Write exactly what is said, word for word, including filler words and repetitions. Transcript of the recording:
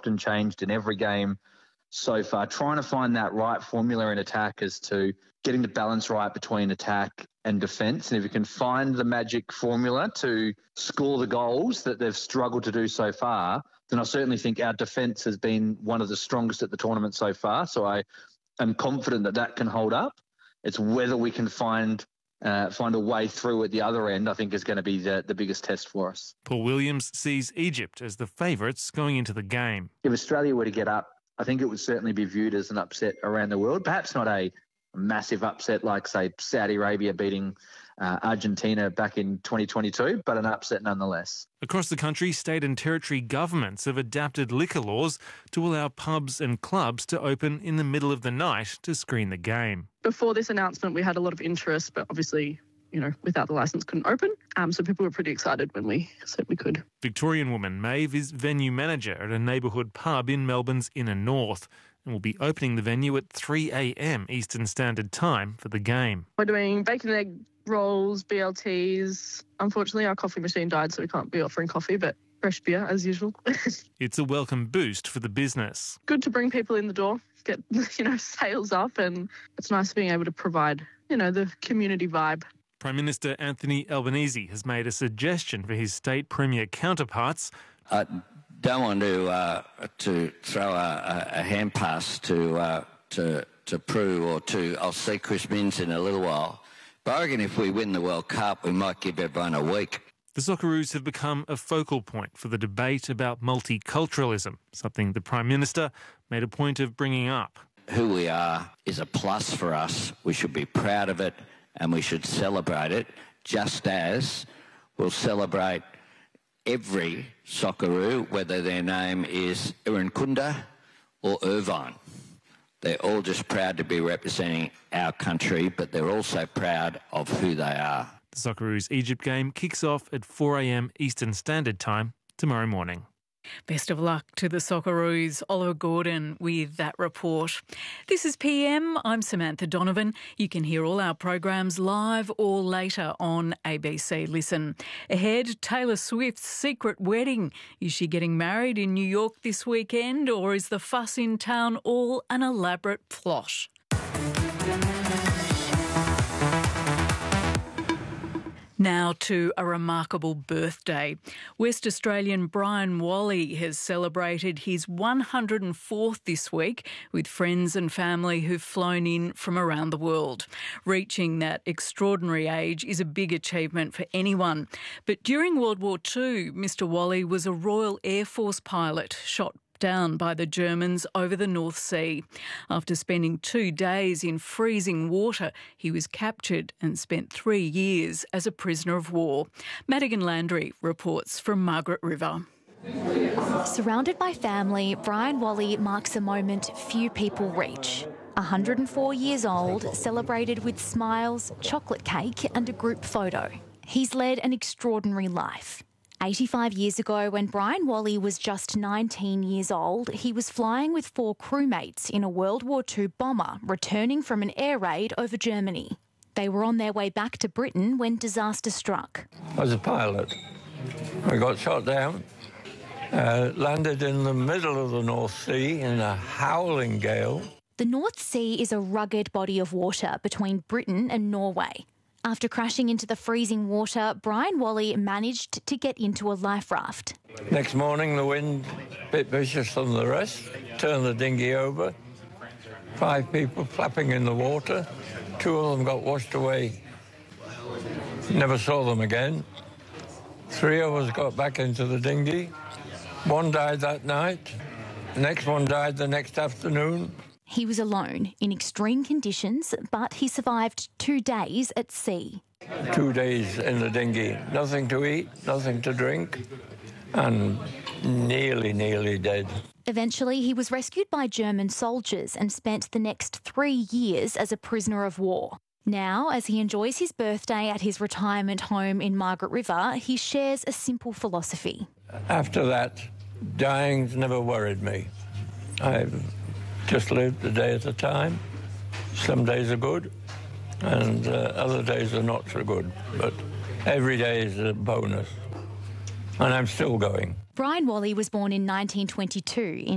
chopped and changed in every game so far, trying to find that right formula in attack as to getting the balance right between attack and defence. And if you can find the magic formula to score the goals that they've struggled to do so far, then I certainly think our defence has been one of the strongest at the tournament so far. So I am confident that that can hold up. It's whether we can find uh, find a way through at the other end, I think, is going to be the, the biggest test for us. Paul Williams sees Egypt as the favourites going into the game. If Australia were to get up, I think it would certainly be viewed as an upset around the world. Perhaps not a massive upset like, say, Saudi Arabia beating uh, Argentina back in twenty twenty-two, but an upset nonetheless. Across the country, state and territory governments have adapted liquor laws to allow pubs and clubs to open in the middle of the night to screen the game. Before this announcement, we had a lot of interest, but obviously, you know, without the licence couldn't open. Um, so people were pretty excited when we said we could. Victorian woman Maeve is venue manager at a neighbourhood pub in Melbourne's inner north and will be opening the venue at three a m Eastern Standard Time for the game. We're doing bacon and egg rolls, B L Ts. Unfortunately, our coffee machine died, so we can't be offering coffee, but fresh beer as usual. It's a welcome boost for the business. Good to bring people in the door, get, you know, sales up, and it's nice being able to provide, you know, the community vibe. Prime Minister Anthony Albanese has made a suggestion for his state premier counterparts. I don't want to uh, to throw a, a hand pass to uh, to to Prue or to. I'll see Chris Minns in a little while. But I reckon if we win the World Cup, we might give everyone a week. The Socceroos have become a focal point for the debate about multiculturalism, something the Prime Minister made a point of bringing up. Who we are is a plus for us. We should be proud of it and we should celebrate it, just as we'll celebrate every Socceroo, whether their name is Irukunda or Irvine. They're all just proud to be representing our country, but they're also proud of who they are. The Socceroos Egypt game kicks off at four a m Eastern Standard Time tomorrow morning. Best of luck to the Socceroos. Oliver Gordon with that report. This is P M. I'm Samantha Donovan. You can hear all our programs live or later on A B C Listen. Ahead, Taylor Swift's secret wedding. Is she getting married in New York this weekend, or is the fuss in town all an elaborate plot? Now to a remarkable birthday. West Australian Brian Wally has celebrated his one hundred and fourth this week with friends and family who've flown in from around the world. Reaching that extraordinary age is a big achievement for anyone. But during World War Two, Mister Wally was a Royal Air Force pilot shot down by the Germans over the North Sea. After spending two days in freezing water, he was captured and spent three years as a prisoner of war. Madigan Landry reports from Margaret River. Surrounded by family, Brian Wally marks a moment few people reach. one hundred and four years old, celebrated with smiles, chocolate cake and a group photo. He's led an extraordinary life. eighty-five years ago, when Brian Wally was just nineteen years old, he was flying with four crewmates in a World War Two bomber returning from an air raid over Germany. They were on their way back to Britain when disaster struck. I was a pilot. I got shot down, uh, landed in the middle of the North Sea in a howling gale. The North Sea is a rugged body of water between Britain and Norway. After crashing into the freezing water, Brian Wally managed to get into a life raft. Next morning, the wind, a bit vicious than the rest, turned the dinghy over. Five people flapping in the water. Two of them got washed away. Never saw them again. Three of us got back into the dinghy. One died that night. The next one died the next afternoon. He was alone in extreme conditions, but he survived two days at sea. Two days in the dinghy, nothing to eat, nothing to drink, and nearly, nearly dead. Eventually, he was rescued by German soldiers and spent the next three years as a prisoner of war. Now, as he enjoys his birthday at his retirement home in Margaret River, he shares a simple philosophy. After that, dying's never worried me. I've just lived a day at a time. Some days are good and uh, other days are not so good, but every day is a bonus. And I'm still going. Brian Wally was born in nineteen twenty-two in